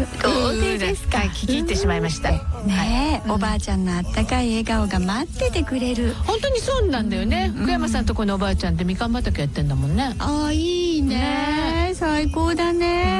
どうですか。 聞き入ってしまいました。 ねえ、おばあちゃんのあったかい笑顔が待っててくれる。 本当にそうなんだよね。福山さんとこのおばあちゃんってみかん畑やってんだもんね。 ああ、いいね、最高だね。